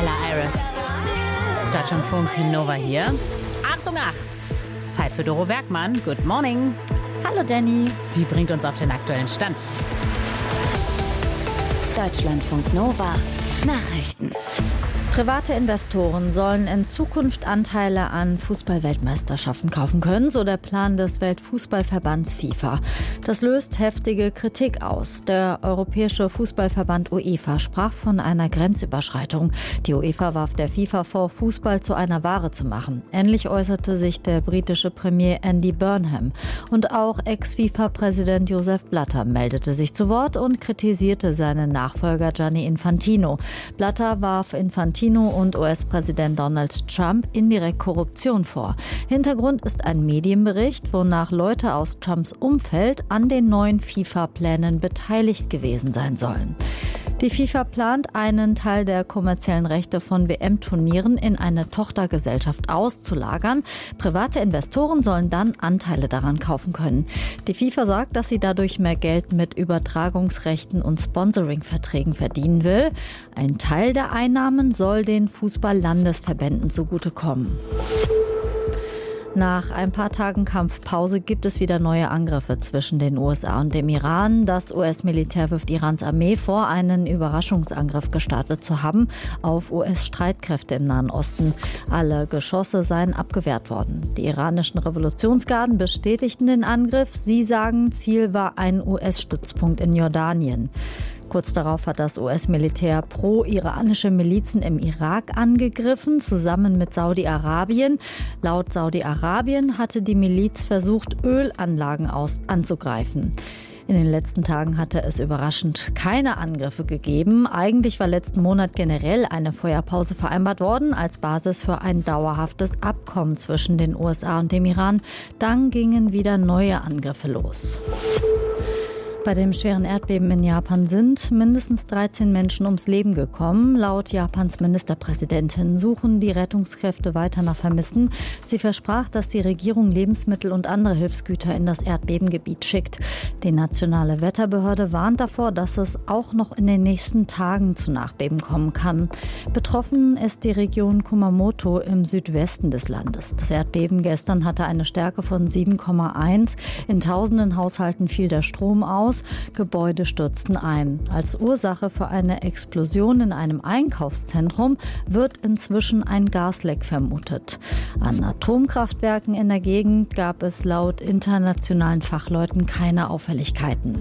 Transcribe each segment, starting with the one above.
la Ire. Deutschlandfunk Nova hier. Achtung 8. Zeit für Doro Werkmann. Good morning. Hallo Danny. Die bringt uns auf den aktuellen Stand. Deutschlandfunk Nova. Nachrichten. Private Investoren sollen in Zukunft Anteile an Fußball-Weltmeisterschaften kaufen können, so der Plan des Weltfußballverbands FIFA. Das löst heftige Kritik aus. Der Europäische Fußballverband UEFA sprach von einer Grenzüberschreitung. Die UEFA warf der FIFA vor, Fußball zu einer Ware zu machen. Ähnlich äußerte sich der britische Premier Andy Burnham. Und auch Ex-FIFA-Präsident Joseph Blatter meldete sich zu Wort und kritisierte seinen Nachfolger Gianni Infantino. Blatter warf Infantino und US-Präsident Donald Trump indirekt Korruption vor. Hintergrund ist ein Medienbericht, wonach Leute aus Trumps Umfeld an den neuen FIFA-Plänen beteiligt gewesen sein sollen. Die FIFA plant, einen Teil der kommerziellen Rechte von WM-Turnieren in eine Tochtergesellschaft auszulagern. Private Investoren sollen dann Anteile daran kaufen können. Die FIFA sagt, dass sie dadurch mehr Geld mit Übertragungsrechten und Sponsoring-Verträgen verdienen will. Ein Teil der Einnahmen soll den Fußball-Landesverbänden zugutekommen. Nach ein paar Tagen Kampfpause gibt es wieder neue Angriffe zwischen den USA und dem Iran. Das US-Militär wirft Irans Armee vor, einen Überraschungsangriff gestartet zu haben auf US-Streitkräfte im Nahen Osten. Alle Geschosse seien abgewehrt worden. Die iranischen Revolutionsgarden bestätigten den Angriff. Sie sagen, Ziel war ein US-Stützpunkt in Jordanien. Kurz darauf hat das US-Militär pro-iranische Milizen im Irak angegriffen, zusammen mit Saudi-Arabien. Laut Saudi-Arabien hatte die Miliz versucht, Ölanlagen anzugreifen. In den letzten Tagen hatte es überraschend keine Angriffe gegeben. Eigentlich war letzten Monat generell eine Feuerpause vereinbart worden als Basis für ein dauerhaftes Abkommen zwischen den USA und dem Iran. Dann gingen wieder neue Angriffe los. Bei dem schweren Erdbeben in Japan sind mindestens 13 Menschen ums Leben gekommen. Laut Japans Ministerpräsidentin suchen die Rettungskräfte weiter nach Vermissten. Sie versprach, dass die Regierung Lebensmittel und andere Hilfsgüter in das Erdbebengebiet schickt. Die nationale Wetterbehörde warnt davor, dass es auch noch in den nächsten Tagen zu Nachbeben kommen kann. Betroffen ist die Region Kumamoto im Südwesten des Landes. Das Erdbeben gestern hatte eine Stärke von 7,1. In tausenden Haushalten fiel der Strom aus. Gebäude stürzten ein. Als Ursache für eine Explosion in einem Einkaufszentrum wird inzwischen ein Gasleck vermutet. An Atomkraftwerken in der Gegend gab es laut internationalen Fachleuten keine Auffälligkeiten.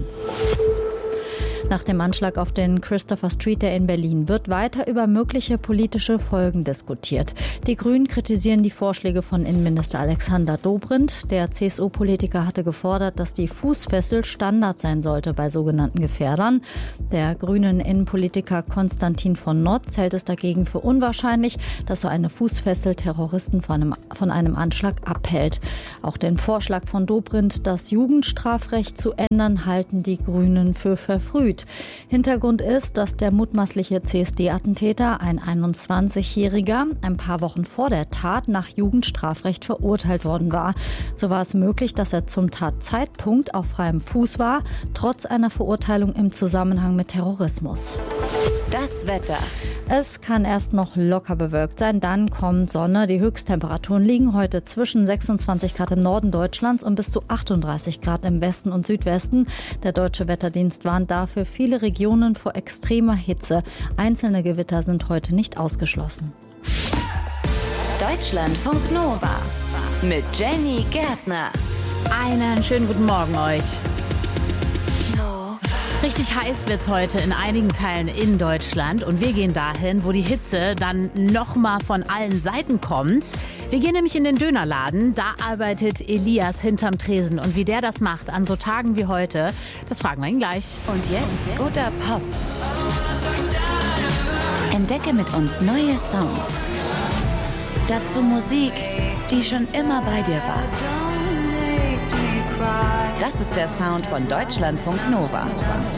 Nach dem Anschlag auf den Christopher Street Day in Berlin wird weiter über mögliche politische Folgen diskutiert. Die Grünen kritisieren die Vorschläge von Innenminister Alexander Dobrindt. Der CSU-Politiker hatte gefordert, dass die Fußfessel Standard sein sollte bei sogenannten Gefährdern. Der grünen Innenpolitiker Konstantin von Notz hält es dagegen für unwahrscheinlich, dass so eine Fußfessel Terroristen von einem Anschlag abhält. Auch den Vorschlag von Dobrindt, das Jugendstrafrecht zu ändern, halten die Grünen für verfrüht. Hintergrund ist, dass der mutmaßliche CSD-Attentäter, ein 21-Jähriger, ein paar Wochen vor der Tat nach Jugendstrafrecht verurteilt worden war. So war es möglich, dass er zum Tatzeitpunkt auf freiem Fuß war, trotz einer Verurteilung im Zusammenhang mit Terrorismus. Das Wetter. Es kann erst noch locker bewölkt sein, dann kommt Sonne. Die Höchsttemperaturen liegen heute zwischen 26 Grad im Norden Deutschlands und bis zu 38 Grad im Westen und Südwesten. Der Deutsche Wetterdienst warnt dafür viele Regionen vor extremer Hitze. Einzelne Gewitter sind heute nicht ausgeschlossen. Deutschlandfunk Nova mit Jenny Gärtner. Einen schönen guten Morgen euch. Richtig heiß wird's heute in einigen Teilen in Deutschland und wir gehen dahin, wo die Hitze dann nochmal von allen Seiten kommt. Wir gehen nämlich in den Dönerladen, da arbeitet Elias hinterm Tresen und wie der das macht an so Tagen wie heute, das fragen wir ihn gleich. Und jetzt guter Pop. Entdecke mit uns neue Songs. Dazu Musik, die schon immer bei dir war. Das ist der Sound von Deutschlandfunk Nova.